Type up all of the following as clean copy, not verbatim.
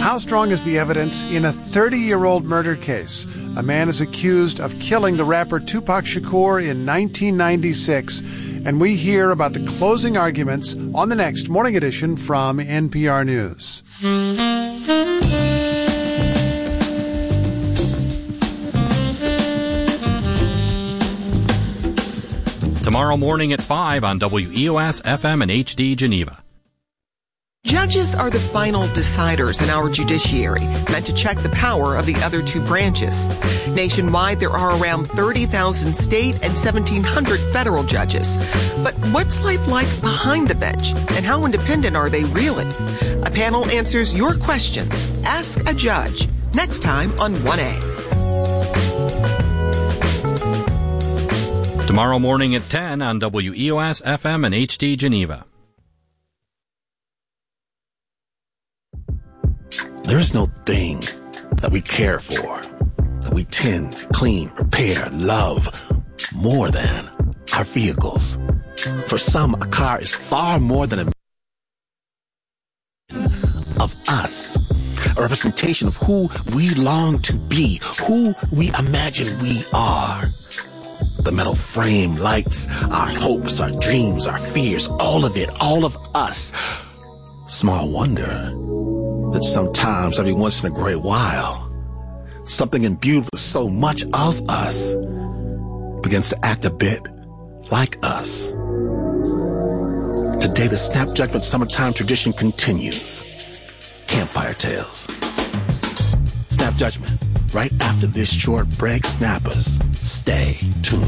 How strong is the evidence in a 30-year-old murder case? A man is accused of killing the rapper Tupac Shakur in 1996, and we hear about the closing arguments on the next Morning Edition from NPR News. Tomorrow morning at 5 on WEOS FM and HD Geneva. Judges are the final deciders in our judiciary, meant to check the power of the other two branches. Nationwide, there are around 30,000 state and 1,700 federal judges. But what's life like behind the bench, and how independent are they really? A panel answers your questions. Ask a Judge, next time on 1A. Tomorrow morning at 10 on WEOS FM and HD Geneva. There is no thing that we care for, that we tend, clean, repair, love more than our vehicles. For some, a car is far more than of us, a representation of who we long to be, who we imagine we are. The metal frame lights our hopes, our dreams, our fears, all of it, all of us. Small wonder that sometimes, every once in a great while, something imbued with so much of us begins to act a bit like us. Today, the Snap Judgment Summertime tradition continues. Campfire Tales. Snap Judgment, right after this short break. Snappers, stay tuned.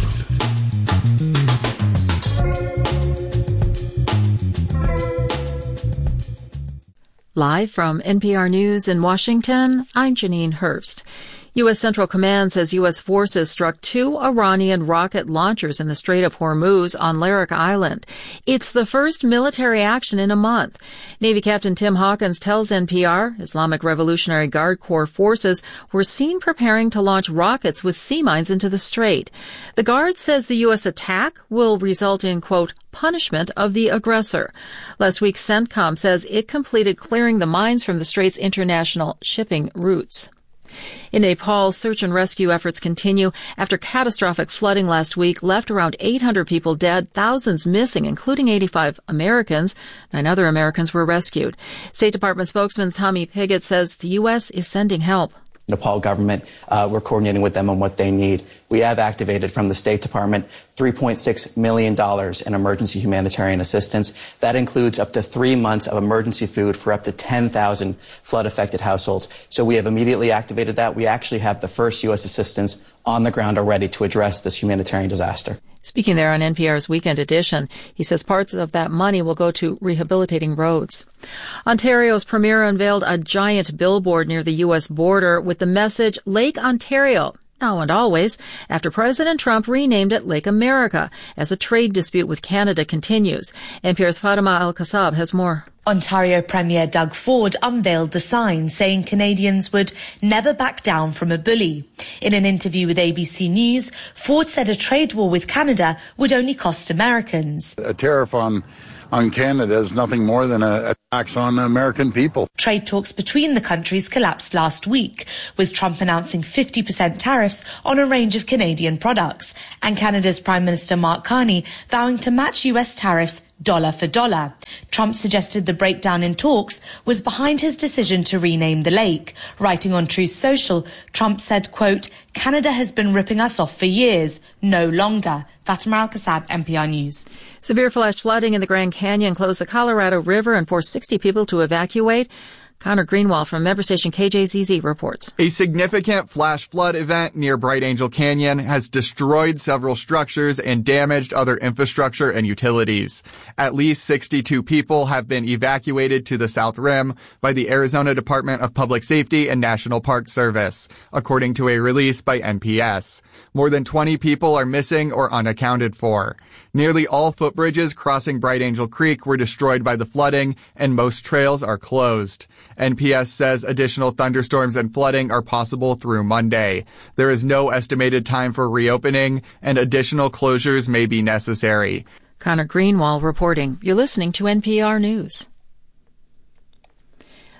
Live from NPR News in Washington, I'm Janine Herbst. U.S. Central Command says U.S. forces struck 2 Iranian rocket launchers in the Strait of Hormuz on Larak Island. It's the first military action in a month. Navy Captain Tim Hawkins tells NPR Islamic Revolutionary Guard Corps forces were seen preparing to launch rockets with sea mines into the strait. The Guard says the U.S. attack will result in, quote, punishment of the aggressor. Last week, CENTCOM says it completed clearing the mines from the strait's international shipping routes. In Nepal, search and rescue efforts continue after catastrophic flooding last week left around 800 people dead, thousands missing, including 85 Americans. 9 other Americans were rescued. State Department spokesman Tommy Pigott says the U.S. is sending help. Nepal government, we're coordinating with them on what they need. We have activated from the State Department $3.6 million in emergency humanitarian assistance. That includes up to 3 months of emergency food for up to 10,000 flood-affected households. So we have immediately activated that. We actually have the first U.S. assistance on the ground already to address this humanitarian disaster. Speaking there on NPR's Weekend Edition, he says parts of that money will go to rehabilitating roads. Ontario's premier unveiled a giant billboard near the U.S. border with the message, Lake Ontario, now and always, after President Trump renamed it Lake America, as a trade dispute with Canada continues. NPR's Fatima Al-Kassab has more. Ontario Premier Doug Ford unveiled the sign saying Canadians would never back down from a bully. In an interview with ABC News, Ford said a trade war with Canada would only cost Americans. A tariff on Canada is nothing more than a tax on American people. Trade talks between the countries collapsed last week, with Trump announcing 50% tariffs on a range of Canadian products, and Canada's Prime Minister Mark Carney vowing to match US tariffs dollar for dollar. Trump suggested the breakdown in talks was behind his decision to rename the lake. Writing on Truth Social, Trump said, quote, Canada has been ripping us off for years, no longer. Fatima Al-Kassab, NPR News. Severe flash flooding in the Grand Canyon closed the Colorado River and forced 60 people to evacuate. Connor Greenwald from member station KJZZ reports. A significant flash flood event near Bright Angel Canyon has destroyed several structures and damaged other infrastructure and utilities. At least 62 people have been evacuated to the South Rim by the Arizona Department of Public Safety and National Park Service, according to a release by NPS. More than 20 people are missing or unaccounted for. Nearly all footbridges crossing Bright Angel Creek were destroyed by the flooding, and most trails are closed. NPS says additional thunderstorms and flooding are possible through Monday. There is no estimated time for reopening, and additional closures may be necessary. Connor Greenwald reporting. You're listening to NPR News.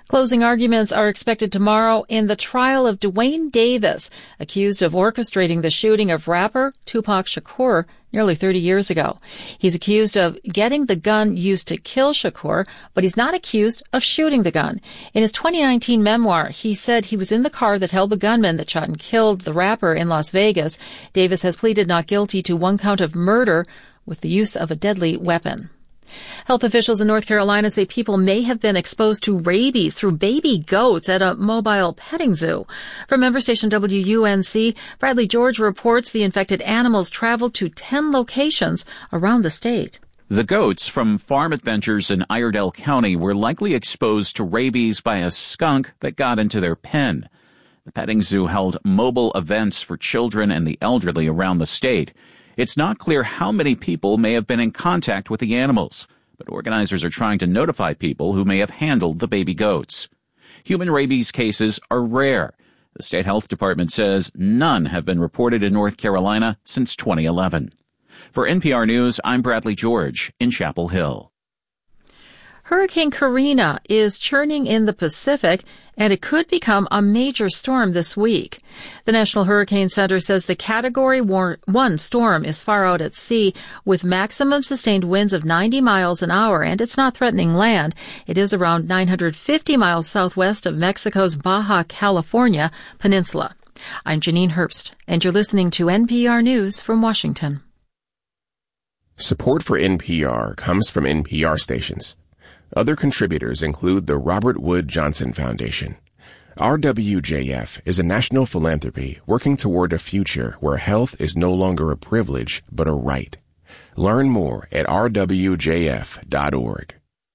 Closing arguments are expected tomorrow in the trial of Duane Davis, accused of orchestrating the shooting of rapper Tupac Shakur nearly 30 years ago. He's accused of getting the gun used to kill Shakur, but he's not accused of shooting the gun. In his 2019 memoir, he said he was in the car that held the gunman that shot and killed the rapper in Las Vegas. Davis has pleaded not guilty to one count of murder with the use of a deadly weapon. Health officials in North Carolina say people may have been exposed to rabies through baby goats at a mobile petting zoo. From member station WUNC, Bradley George reports the infected animals traveled to 10 locations around the state. The goats from Farm Adventures in Iredell County were likely exposed to rabies by a skunk that got into their pen. The petting zoo held mobile events for children and the elderly around the state. It's not clear how many people may have been in contact with the animals, but organizers are trying to notify people who may have handled the baby goats. Human rabies cases are rare. The state health department says none have been reported in North Carolina since 2011. For NPR News, I'm Bradley George in Chapel Hill. Hurricane Karina is churning in the Pacific, and it could become a major storm this week. The National Hurricane Center says the Category 1 storm is far out at sea with maximum sustained winds of 90 miles an hour, and it's not threatening land. It is around 950 miles southwest of Mexico's Baja California peninsula. I'm Janine Herbst, and you're listening to NPR News from Washington. Support for NPR comes from NPR stations. Other contributors include the Robert Wood Johnson Foundation. RWJF is a national philanthropy working toward a future where health is no longer a privilege, but a right. Learn more at rwjf.org.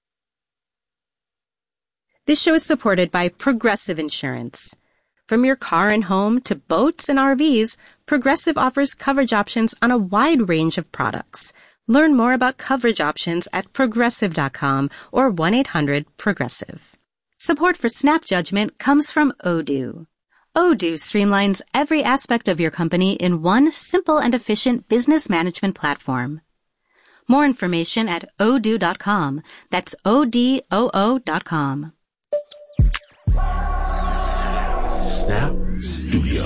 This show is supported by Progressive Insurance. From your car and home to boats and RVs, Progressive offers coverage options on a wide range of products. Learn more about coverage options at Progressive.com or 1-800-PROGRESSIVE. Support for Snap Judgment comes from Odoo. Odoo streamlines every aspect of your company in one simple and efficient business management platform. More information at odoo.com. That's ODOO.com. Snap,